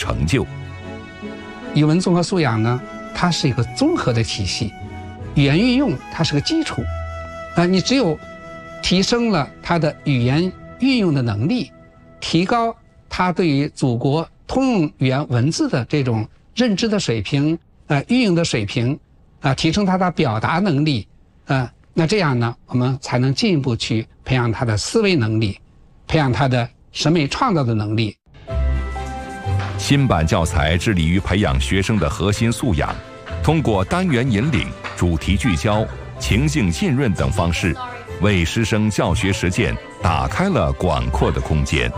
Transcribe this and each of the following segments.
成就。 语文综合素养呢，它是一个综合的体系，语言运用它是个基础，你只有提升了他的语言运用的能力，提高他对于祖国通用语言文字的这种认知的水平，运用的水平，提升他的表达能力，那这样呢，我们才能进一步去培养他的思维能力，培养他的审美创造的能力。 新版教材致力于培养学生的核心素养，通过单元引领、主题聚焦、情境浸润等方式，为师生教学实践打开了广阔的空间。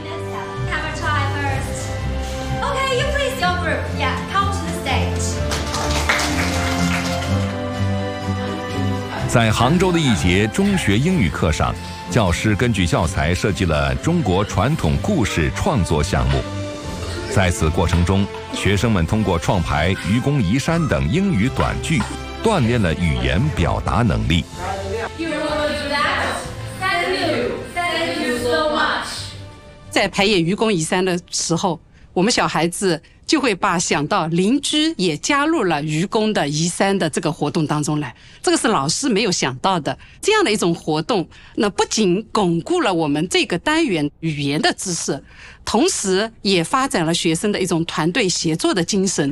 在杭州的一节中学英语课上，教师根据教材设计了中国传统故事创作项目。在此过程中，学生们通过创排《愚公移山》等英语短句，锻炼了语言表达能力。 在排演《愚公移山》的时候，我们小孩子就会把想到邻居也加入了愚公的移山的这个活动当中来，这个是老师没有想到的。这样的一种活动，那不仅巩固了我们这个单元语言的知识，同时也发展了学生的一种团队协作的精神。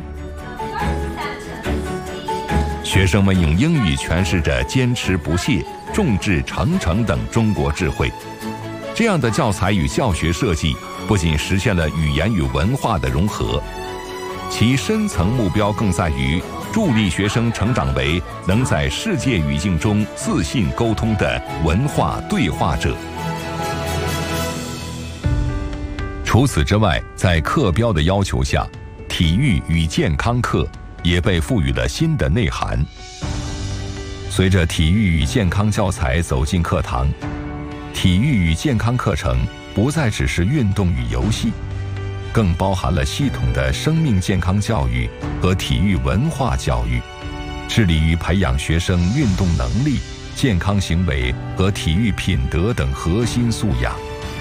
学生们用英语诠释着坚持不懈、众志成城等中国智慧。这样的教材与教学设计不仅实现了语言与文化的融合，其深层目标更在于助力学生成长为能在世界语境中自信沟通的文化对话者。除此之外，在课标的要求下，体育与健康课也被赋予了新的内涵。随着体育与健康教材走进课堂，体育与健康课程不再只是运动与游戏，更包含了系统的生命健康教育和体育文化教育，致力于培养学生运动能力、健康行为和体育品德等核心素养。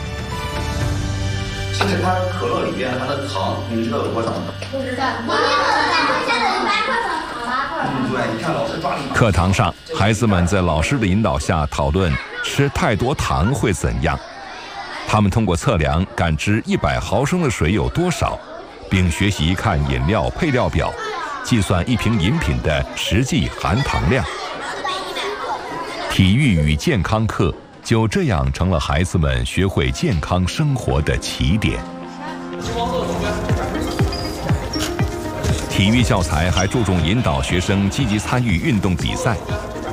现在它可乐里边含的糖，你们知道有多少吗？ 不知道。 对，你看老师抓紧。 课堂上，孩子们在老师的引导下讨论吃太多糖会怎样。他们通过测量感知100毫升的水有多少，并学习看饮料配料表，计算一瓶饮品的实际含糖量。体育与健康课就这样成了孩子们学会健康生活的起点。体育教材还注重引导学生积极参与运动比赛。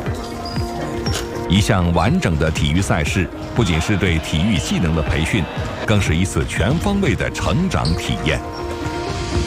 一项完整的体育赛事，不仅是对体育技能的培训，更是一次全方位的成长体验。